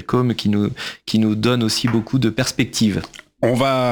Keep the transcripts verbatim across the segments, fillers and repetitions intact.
com qui nous, qui nous donne aussi beaucoup de perspectives. On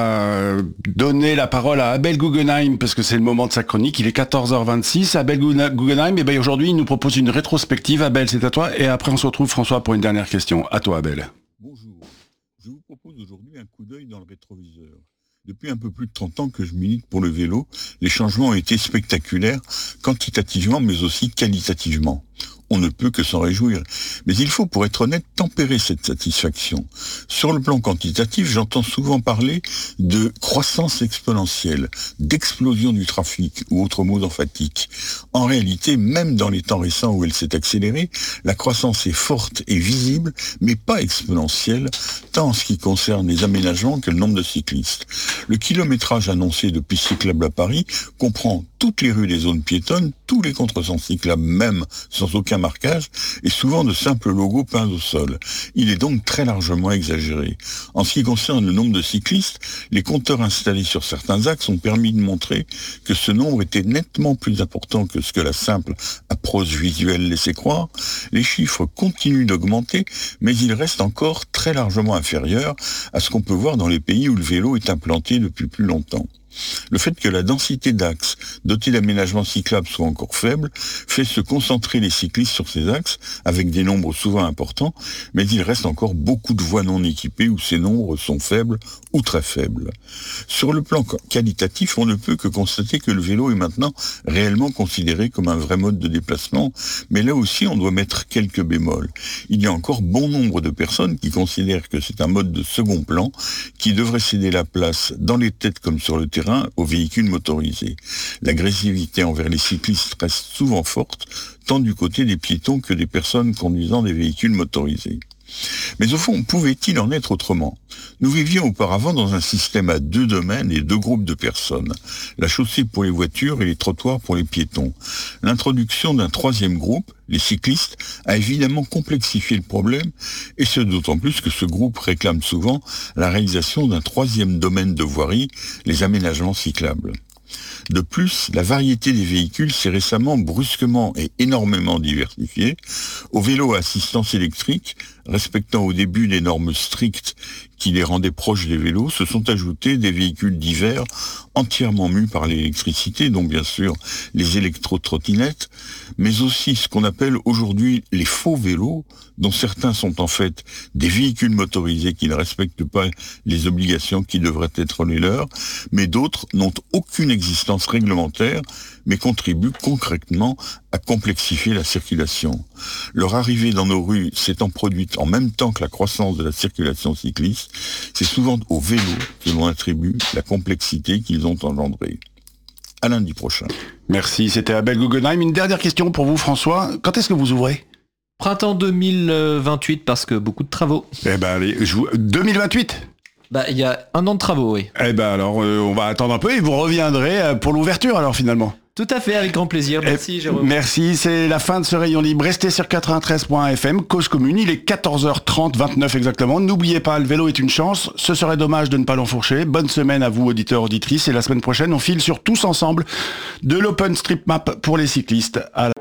va donner la parole à Abel Guggenheim parce que c'est le moment de sa chronique. Il est quatorze heures vingt-six. Abel Guggenheim, et ben aujourd'hui, il nous propose une rétrospective. Abel, c'est à toi. Et après, on se retrouve, François, pour une dernière question. À toi, Abel. Bonjour. Je vous propose aujourd'hui un coup d'œil dans le rétroviseur. Depuis un peu plus de trente ans que je milite pour le vélo, les changements ont été spectaculaires, quantitativement mais aussi qualitativement. On ne peut que s'en réjouir. Mais il faut, pour être honnête, tempérer cette satisfaction. Sur le plan quantitatif, j'entends souvent parler de croissance exponentielle, d'explosion du trafic, ou autre mot emphatique. En réalité, même dans les temps récents où elle s'est accélérée, la croissance est forte et visible, mais pas exponentielle, tant en ce qui concerne les aménagements que le nombre de cyclistes. Le kilométrage annoncé de pistes cyclables à Paris comprend toutes les rues des zones piétonnes, tous les contresens cyclables même, sans aucun marquage, et souvent de simples logos peints au sol. Il est donc très largement exagéré. En ce qui concerne le nombre de cyclistes, les compteurs installés sur certains axes ont permis de montrer que ce nombre était nettement plus important que ce que la simple approche visuelle laissait croire. Les chiffres continuent d'augmenter, mais ils restent encore très largement inférieurs à ce qu'on peut voir dans les pays où le vélo est implanté depuis plus longtemps. Le fait que la densité d'axes dotés d'aménagements cyclables soit encore faible fait se concentrer les cyclistes sur ces axes avec des nombres souvent importants, mais il reste encore beaucoup de voies non équipées où ces nombres sont faibles ou très faibles. Sur le plan qualitatif, on ne peut que constater que le vélo est maintenant réellement considéré comme un vrai mode de déplacement, mais là aussi on doit mettre quelques bémols. Il y a encore bon nombre de personnes qui considèrent que c'est un mode de second plan qui devrait céder la place dans les têtes comme sur le terrain aux véhicules motorisés. L'agressivité envers les cyclistes reste souvent forte, tant du côté des piétons que des personnes conduisant des véhicules motorisés. Mais au fond, pouvait-il en être autrement ? Nous vivions auparavant dans un système à deux domaines et deux groupes de personnes, la chaussée pour les voitures et les trottoirs pour les piétons. L'introduction d'un troisième groupe, les cyclistes, a évidemment complexifié le problème, et ce d'autant plus que ce groupe réclame souvent la réalisation d'un troisième domaine de voirie, les aménagements cyclables. De plus, la variété des véhicules s'est récemment brusquement et énormément diversifiée. Aux vélos à assistance électrique, respectant au début des normes strictes qui les rendaient proches des vélos, se sont ajoutés des véhicules divers entièrement mus par l'électricité, dont bien sûr les électro-trottinettes, mais aussi ce qu'on appelle aujourd'hui les faux vélos, dont certains sont en fait des véhicules motorisés qui ne respectent pas les obligations qui devraient être les leurs, mais d'autres n'ont aucune existence réglementaire, mais contribuent concrètement à complexifier la circulation. Leur arrivée dans nos rues s'étant produite en même temps que la croissance de la circulation cycliste, c'est souvent aux vélos que l'on attribue la complexité qu'ils ont engendrée. À lundi prochain. Merci, c'était Abel Guggenheim. Une dernière question pour vous, François. Quand est-ce que vous ouvrez ? Printemps deux mille vingt-huit, parce que beaucoup de travaux. Eh ben allez, je vous... deux mille vingt-huit ? Bah, il y a un an de travaux, oui. Eh ben alors, euh, on va attendre un peu et vous reviendrez euh, pour l'ouverture alors finalement. Tout à fait, avec grand plaisir. Merci, Jérôme. Merci, c'est la fin de ce Rayon Libre. Restez sur quatre-vingt-treize point F M, Cause Commune. Il est quatorze heures trente, vingt-neuf exactement. N'oubliez pas, le vélo est une chance. Ce serait dommage de ne pas l'enfourcher. Bonne semaine à vous, auditeurs, auditrices. Et la semaine prochaine, on file sur Tous Ensemble de l'OpenStreetMap pour les cyclistes. À la